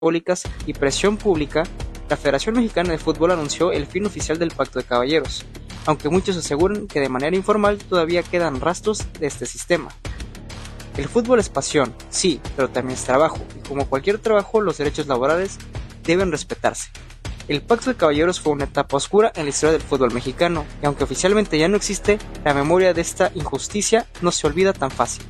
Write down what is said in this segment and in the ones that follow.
públicas y presión pública, la Federación Mexicana de Fútbol anunció el fin oficial del Pacto de Caballeros, aunque muchos aseguran que de manera informal todavía quedan rastros de este sistema. El fútbol es pasión, sí, pero también es trabajo, y como cualquier trabajo, los derechos laborales deben respetarse. El Pacto de Caballeros fue una etapa oscura en la historia del fútbol mexicano, y aunque oficialmente ya no existe, la memoria de esta injusticia no se olvida tan fácil.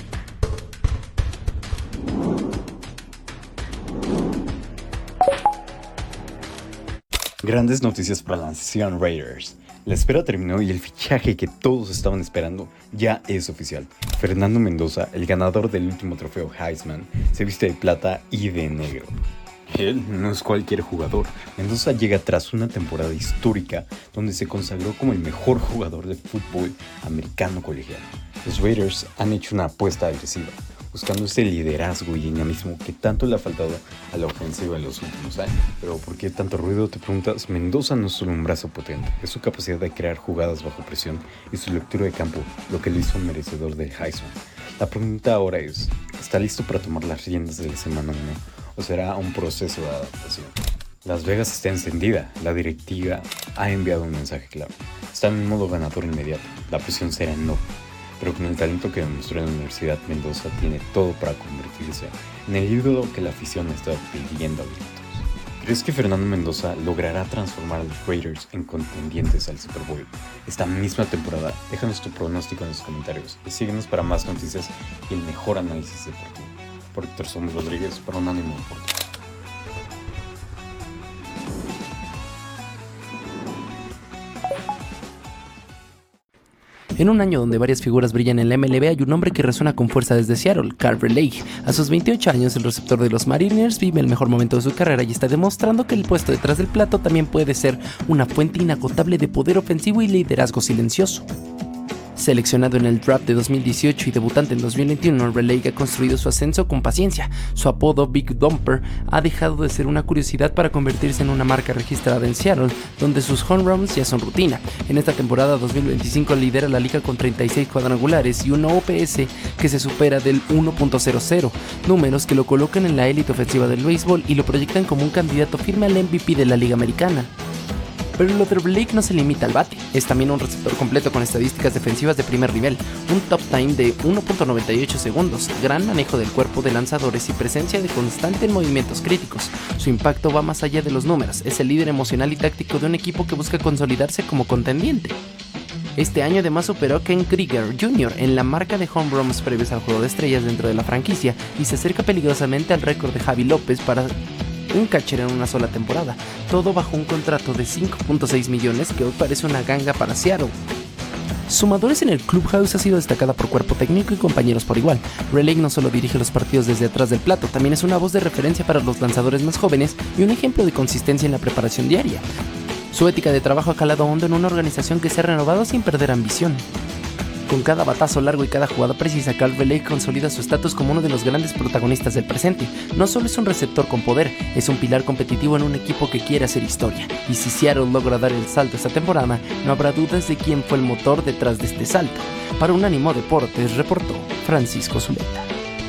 Grandes noticias para la nación Raiders. La espera terminó y el fichaje que todos estaban esperando ya es oficial. Fernando Mendoza, el ganador del último trofeo Heisman, se viste de plata y de negro. Él no es cualquier jugador. Mendoza llega tras una temporada histórica donde se consagró como el mejor jugador de fútbol americano colegial. Los Raiders han hecho una apuesta agresiva, buscando ese liderazgo y dinamismo que tanto le ha faltado a la ofensiva en los últimos años. Pero ¿por qué tanto ruido? Te preguntas. Mendoza no es solo un brazo potente, es su capacidad de crear jugadas bajo presión y su lectura de campo lo que le hizo merecedor del Heisman. La pregunta ahora es, ¿está listo para tomar las riendas de la semana 1 o será un proceso de adaptación? Las Vegas está encendida, la directiva ha enviado un mensaje claro. Está en un modo ganador inmediato, la presión será enorme. Pero con el talento que demostró en la universidad, Mendoza tiene todo para convertirse en el ídolo que la afición está pidiendo a gritos. ¿Crees que Fernando Mendoza logrará transformar a los Raiders en contendientes al Super Bowl esta misma temporada? Déjanos tu pronóstico en los comentarios y síguenos para más noticias y el mejor análisis deportivo. Por Héctor Somos Rodríguez, para Unánimo Deportes. En un año donde varias figuras brillan en la MLB, hay un hombre que resuena con fuerza desde Seattle, Carver Lake. A sus 28 años, el receptor de los Mariners vive el mejor momento de su carrera y está demostrando que el puesto detrás del plato también puede ser una fuente inagotable de poder ofensivo y liderazgo silencioso. Seleccionado en el draft de 2018 y debutante en 2021, Lake ha construido su ascenso con paciencia. Su apodo Big Dumper ha dejado de ser una curiosidad para convertirse en una marca registrada en Seattle, donde sus home runs ya son rutina. En esta temporada 2025 lidera la liga con 36 cuadrangulares y una OPS que se supera del 1.00, números que lo colocan en la élite ofensiva del béisbol y lo proyectan como un candidato firme al MVP de la liga americana. Pero lo de Blake no se limita al bate, es también un receptor completo con estadísticas defensivas de primer nivel, un top time de 1.98 segundos, gran manejo del cuerpo de lanzadores y presencia de constante en movimientos críticos. Su impacto va más allá de los números, es el líder emocional y táctico de un equipo que busca consolidarse como contendiente. Este año además superó a Ken Krieger Jr. en la marca de home runs previos al juego de estrellas dentro de la franquicia y se acerca peligrosamente al récord de Javi López para un catcher en una sola temporada, todo bajo un contrato de 5.6 millones que hoy parece una ganga para Seattle. Su madurez en el clubhouse ha sido destacada por cuerpo técnico y compañeros por igual. Lake no solo dirige los partidos desde atrás del plato, también es una voz de referencia para los lanzadores más jóvenes y un ejemplo de consistencia en la preparación diaria. Su ética de trabajo ha calado hondo en una organización que se ha renovado sin perder ambición. Con cada batazo largo y cada jugada precisa, Carver Lake consolida su estatus como uno de los grandes protagonistas del presente. No solo es un receptor con poder, es un pilar competitivo en un equipo que quiere hacer historia. Y si Seattle logra dar el salto esta temporada, no habrá dudas de quién fue el motor detrás de este salto. Para Unánimo Deportes, reportó Francisco Zuleta.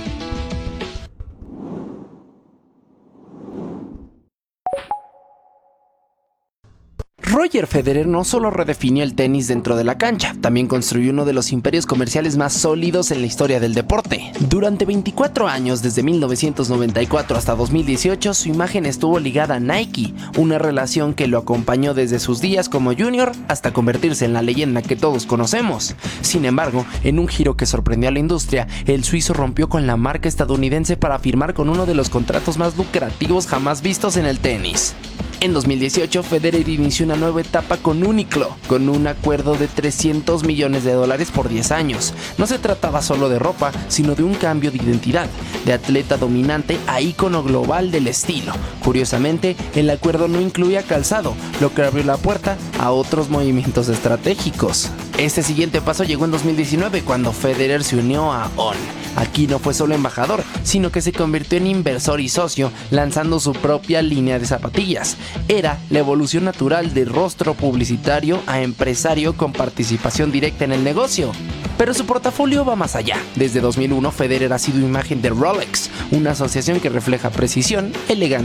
Roger Federer no solo redefinió el tenis dentro de la cancha, también construyó uno de los imperios comerciales más sólidos en la historia del deporte. Durante 24 años, desde 1994 hasta 2018, su imagen estuvo ligada a Nike, una relación que lo acompañó desde sus días como junior hasta convertirse en la leyenda que todos conocemos. Sin embargo, en un giro que sorprendió a la industria, el suizo rompió con la marca estadounidense para firmar con uno de los contratos más lucrativos jamás vistos en el tenis. En 2018, Federer inició una nueva etapa con Uniqlo, con un acuerdo de $300 millones por 10 años. No se trataba solo de ropa, sino de un cambio de identidad, de atleta dominante a ícono global del estilo. Curiosamente, el acuerdo no incluía calzado, lo que abrió la puerta a otros movimientos estratégicos. Este siguiente paso llegó en 2019, cuando Federer se unió a On. Aquí no fue solo embajador, sino que se convirtió en inversor y socio, lanzando su propia línea de zapatillas. era la evolución natural de rostro publicitario a empresario con participación directa en el negocio. Pero su portafolio va más allá. Desde 2001, Federer ha sido imagen de Rolex, una asociación que refleja precisión, elegancia